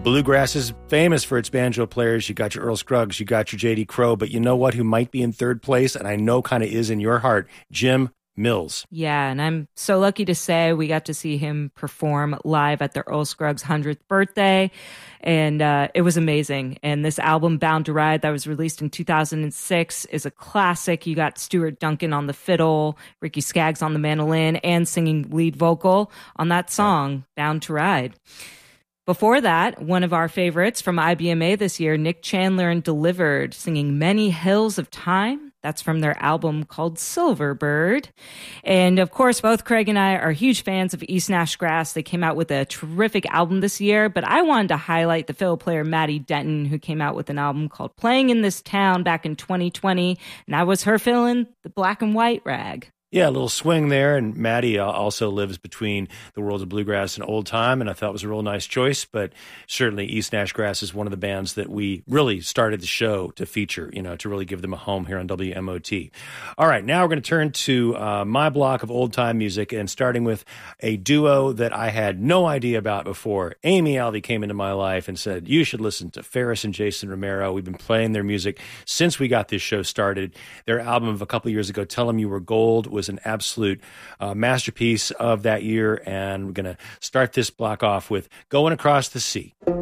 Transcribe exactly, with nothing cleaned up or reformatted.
Bluegrass is famous for its banjo players. You got your Earl Scruggs, you got your J D Crowe, but you know what, who might be in third place, and I know kind of is in your heart, Jim Mills. Yeah, and I'm so lucky to say we got to see him perform live at the Earl Scruggs' hundredth birthday, and uh, it was amazing. And this album, Bound to Ride, that was released in two thousand six, is a classic. You got Stuart Duncan on the fiddle, Ricky Skaggs on the mandolin, and singing lead vocal on that song, Bound to Ride. Before that, one of our favorites from I B M A this year, Nick Chandler and Delivered, singing Many Hills of Time. That's from their album called Silverbird. And of course, both Craig and I are huge fans of East Nash Grass. They came out with a terrific album this year, but I wanted to highlight the fiddle player Maddie Denton, who came out with an album called Playing in This Town back in twenty twenty. And that was her filling the black and white rag. Yeah, a little swing there, and Maddie uh, also lives between the worlds of bluegrass and old time, and I thought it was a real nice choice, but certainly East Nash Grass is one of the bands that we really started the show to feature, you know, to really give them a home here on W M O T. All right, now we're going to turn to uh, my block of old-time music, and starting with a duo that I had no idea about before. Amy Alvey came into my life and said, you should listen to Ferris and Jason Romero. We've been playing their music since we got this show started. Their album of a couple years ago, Tell 'Em You Were Gold, was an absolute uh, masterpiece of that year, and we're going to start this block off with Going Across the Sea.